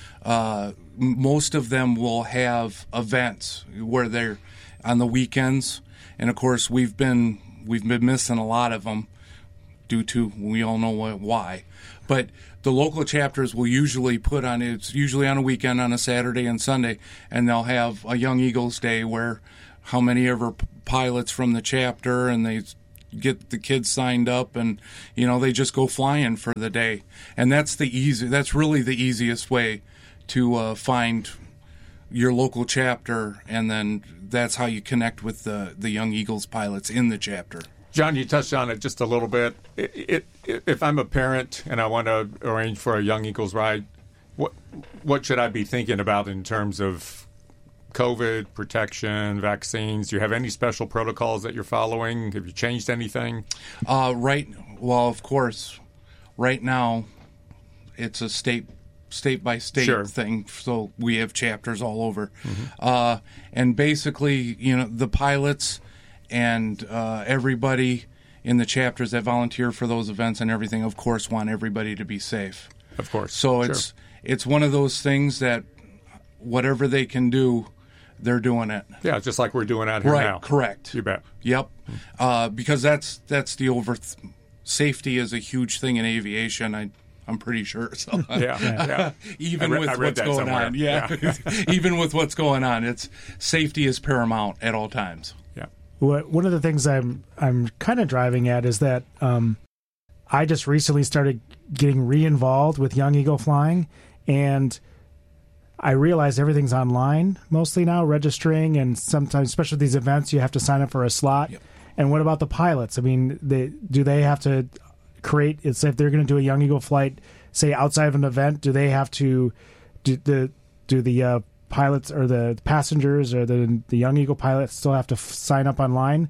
Uh, m- most of them will have events where they're on the weekends, and of course we've been we've been missing a lot of them due to we all know what, why. But the local chapters will usually put on it's usually on a weekend on a Saturday and Sunday, and they'll have a Young Eagles Day where how many ever p- pilots from the chapter and they get the kids signed up, and you know they just go flying for the day, and that's the easy that's really the easiest way to uh, find your local chapter, and then that's how you connect with the the Young Eagles pilots in the chapter. John, you touched on it just a little bit. It, it, it, if I'm a parent and I want to arrange for a Young Eagles ride, what what should I be thinking about in terms of COVID protection, vaccines? Do you have any special protocols that you're following? Have you changed anything? Uh, right. Well, of course, right now it's a state state by state Sure. thing. So we have chapters all over, Mhm. uh, and basically, you know, the pilots and uh, everybody in the chapters that volunteer for those events and everything, of course, want everybody to be safe. Of course. So Sure. it's it's one of those things that whatever they can do, they're doing it. Yeah, just like we're doing out here right, now. Correct. You bet. Yep. Uh, because that's that's the over th- safety is a huge thing in aviation. I I'm pretty sure. So Yeah, yeah. even I re- with I read what's that going somewhere. on, yeah. Yeah. even with what's going on, it's safety is paramount at all times. Yeah. What, one of the things I'm I'm kind of driving at is that um, I just recently started getting re-involved with Young Eagle flying, and I realize everything's online mostly now, registering, and sometimes, especially these events, you have to sign up for a slot. Yep. And what about the pilots? I mean, they, do they have to create? It's if they're going to do a Young Eagle flight, say outside of an event, do they have to do the do the uh, pilots or the passengers or the the Young Eagle pilots still have to f- sign up online?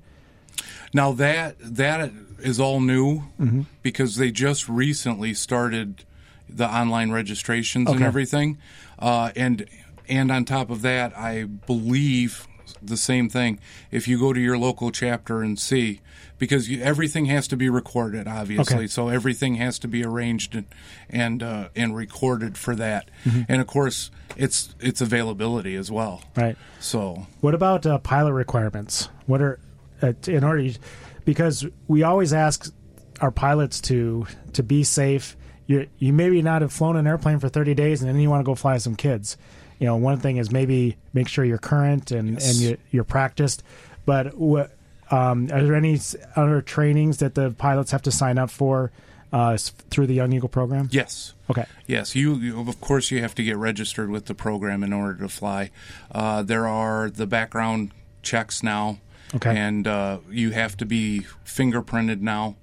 Now that that is all new Mm-hmm. because they just recently started the online registrations and Okay. everything, uh, and and on top of that, I believe the same thing. If you go to your local chapter and see, because you, everything has to be recorded, obviously, Okay. so everything has to be arranged and and uh, and recorded for that, Mhm. and of course, it's it's availability as well. Right. So What about uh, pilot requirements? What are uh, t- in order because we always ask our pilots to to be safe. You you maybe not have flown an airplane for thirty days and then you want to go fly some kids. You know, one thing is maybe make sure you're current and Yes. and you, you're practiced. But what um, are there any s- other trainings that the pilots have to sign up for uh, s- through the Young Eagle program? yes. Okay. Yes, you, you of course you have to get registered with the program in order to fly. Uh, there are the background checks now, Okay. and uh, you have to be fingerprinted now.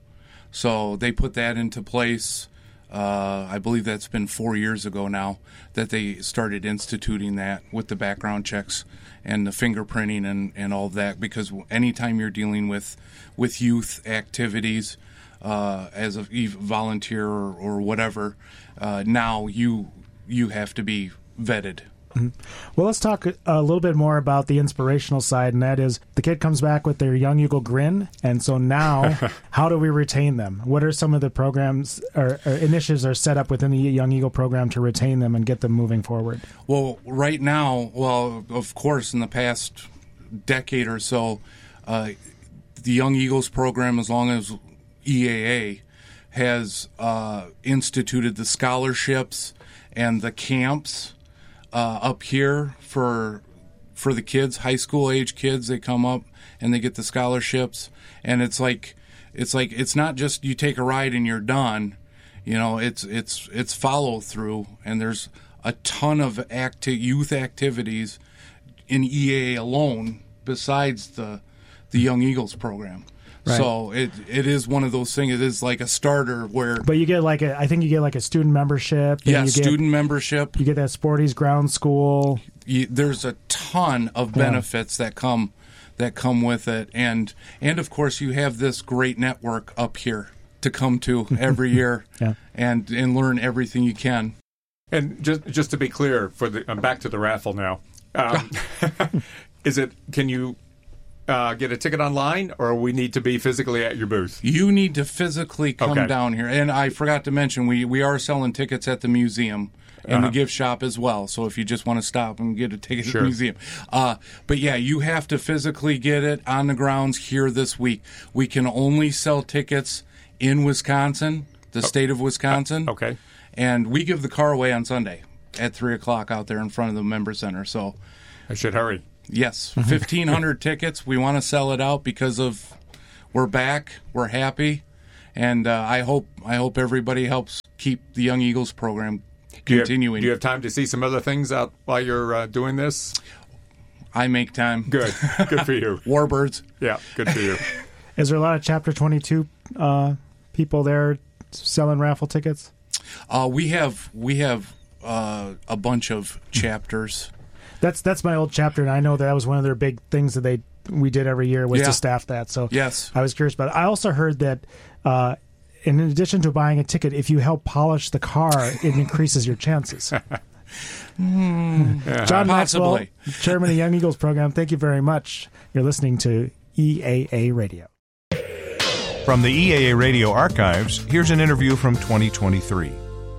So they put that into place. Uh, I believe that's been four years ago now that they started instituting that with the background checks and the fingerprinting and, and all of that. Because anytime you're dealing with with youth activities, uh, as a e- volunteer or, or whatever, uh, now you you have to be vetted. Mhm. Well, let's talk a little bit more about the inspirational side, and that is the kid comes back with their Young Eagle grin, and so now, how do we retain them? What are some of the programs or, or initiatives are set up within the Young Eagle program to retain them and get them moving forward? Well, right now, well, of course, in the past decade or so, uh, the Young Eagles program, as long as E A A, has uh, instituted the scholarships and the camps uh, up here for for the kids, high school age kids. They come up and they get the scholarships, and it's like it's like it's not just you take a ride and you're done. You know, it's it's it's follow through, and there's a ton of acti- youth activities in E A A alone besides the the Young Eagles program. Right. So it it is one of those things. It is like a starter where But you get like a, I think you get like a student membership. and yeah, you get, student membership. You get that Sporties ground school. You, there's a ton of Yeah. benefits that come that come with it, and and of course you have this great network up here to come to every year Yeah. and and learn everything you can. And just just to be clear, for the I'm back to the raffle now. Um, is it? Can you uh, get a ticket online, or we need to be physically at your booth? You need to physically come Okay. down here. And I forgot to mention, we, we are selling tickets at the museum and Uh-huh. the gift shop as well. So if you just want to stop and get a ticket Sure. at the museum. Uh, but yeah, you have to physically get it on the grounds here this week. We can only sell tickets in Wisconsin, the state of Wisconsin. Okay. And we give the car away on Sunday at three o'clock out there in front of the member center. So I should hurry. Yes, fifteen hundred tickets. We want to sell it out because of we're back, we're happy, and uh, I hope I hope everybody helps keep the Young Eagles program Do you have- continuing. do you have time to see some other things out while you're uh, doing this? I make time. Good. Good for you. Warbirds. Yeah, good for you. Is there a lot of Chapter twenty-two uh, people there selling raffle tickets? Uh, we have we have uh, a bunch of chapters. That's that's my old chapter, and I know that was one of their big things that they we did every year was Yeah. to staff that. So Yes. I was curious about it. I also heard that uh, in addition to buying a ticket, if you help polish the car, it increases your chances. Hmm. John Maxwell, Possibly. Chairman of Young Eagles Program, thank you very much. You're listening to E A A Radio. From the E A A Radio archives, here's an interview from twenty twenty-three.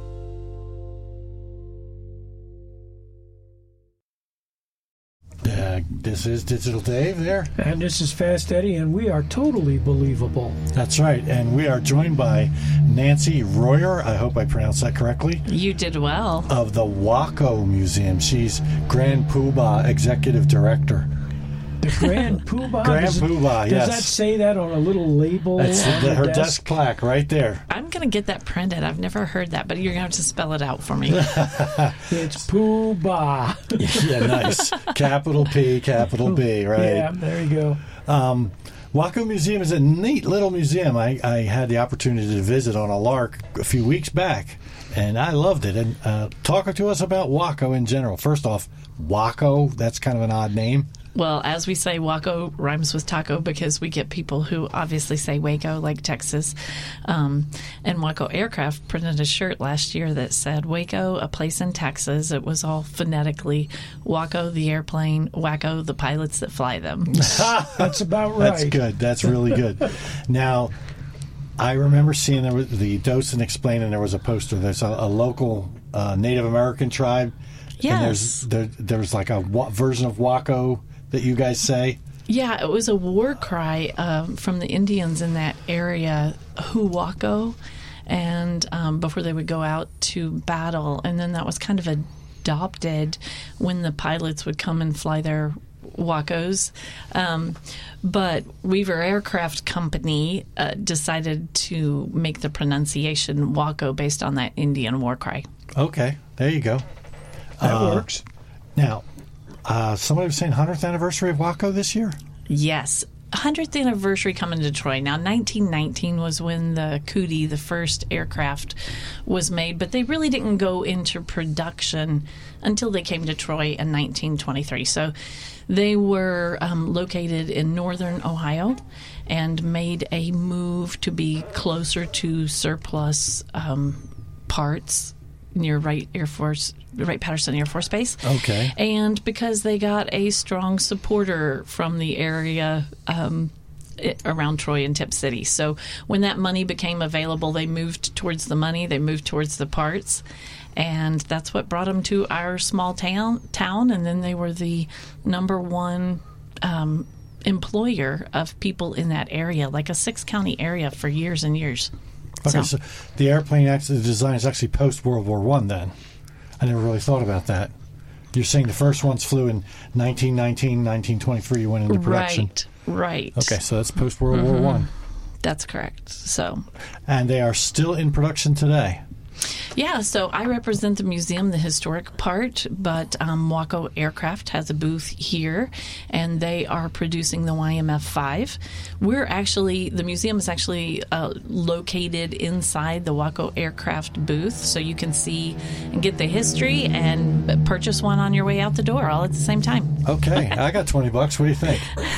Uh, this is Digital Dave there. And this is Fast Eddie, and we are totally believable. That's right. And we are joined by Nancy Royer. I hope I pronounced that correctly. You did well. Of the Waco Museum. She's Grand Poobah Executive Director. The Grand Poobah? Grand Does it- Poobah, Does yes. that say that on a little label That's on the, the her desk? desk plaque right there. I'm going to get that printed. I've never heard that, but you're going to have to spell it out for me. It's Poobah. Yeah, nice. Capital P, capital B, right? Yeah, there you go. Um, Waco Museum is a neat little museum. I, I had the opportunity to visit on a lark a few weeks back, and I loved it. And uh, talk to us about Waco in general. First off, Waco, that's kind of an odd name. Well, as we say, Waco rhymes with taco because we get people who obviously say Waco, like Texas. Um, and Waco Aircraft printed a shirt last year that said Waco, a place in Texas. It was all phonetically Waco, the airplane, Waco, the pilots that fly them. That's about right. That's good. That's really good. Now, I remember seeing there was the Docent explaining there was a poster. There's a, a local uh, Native American tribe. Yes. And there's there, there's like a wa- version of Waco that you guys say. Yeah, it was a war cry um, from the Indians in that area, Huwaco, and um, before they would go out to battle. And then that was kind of adopted when the pilots would come and fly their Wacos. Um, but Weaver Aircraft Company uh, decided to make the pronunciation Waco based on that Indian war cry. Okay, there you go. That Uh, works. Now, uh, somebody was saying hundredth anniversary of Waco this year? Yes. hundredth anniversary coming to Troy. Now, nineteen nineteen was when the Cootie, the first aircraft, was made, but they really didn't go into production until they came to Troy in nineteen twenty-three. So they were um, located in northern Ohio and made a move to be closer to surplus um, parts near Wright Air Force, Wright Patterson Air Force Base. Okay. And because they got a strong supporter from the area um, it, around Troy and Tip City. So when that money became available, they moved towards the money, they moved towards the parts. And that's what brought them to our small town. town. And then they were the number one um, employer of people in that area, like a six-county area for years and years. Okay, So- so the airplane actually, the design is actually post World War One. Then, I never really thought about that. You're saying the first ones flew in nineteen nineteen, nineteen twenty-three. You went into production. Right, right. Okay, so that's post World War Mhm. One, That's correct. So, and they are still in production today. yeah, so I represent the museum, the historic part, but um, Waco Aircraft has a booth here, and they are producing the Y M F five. We're actually, the museum is actually uh, located inside the Waco Aircraft booth, so you can see and get the history and purchase one on your way out the door all at the same time. Okay, I got twenty bucks. What do you think?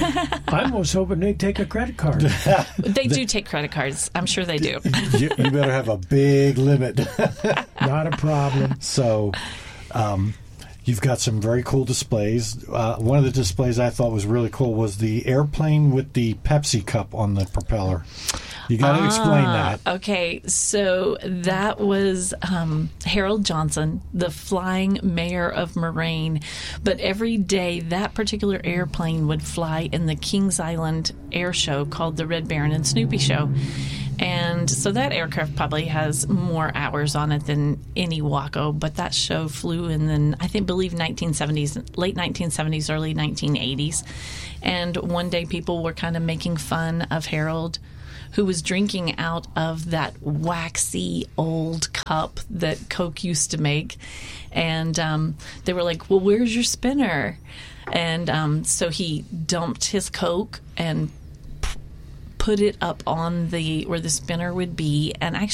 I was hoping they'd take a credit card. They do take credit cards. I'm sure they do. you, you better have a big limit. Not a problem. So, um, you've got some very cool displays. Uh, one of the displays I thought was really cool was the airplane with the Pepsi cup on the propeller. You got to ah, explain that. Okay, so that was um, Harold Johnson, the flying mayor of Moraine. But every day, that particular airplane would fly in the Kings Island air show called the Red Baron and Snoopy Show. And so that aircraft probably has more hours on it than any Waco, but that show flew in the, I think, believe nineteen seventies, late nineteen seventies, early nineteen eighties. And one day people were kind of making fun of Harold, who was drinking out of that waxy old cup that Coke used to make. And um, they were like, well, where's your spinner? And um, so he dumped his Coke and put it up on the where the spinner would be, and actually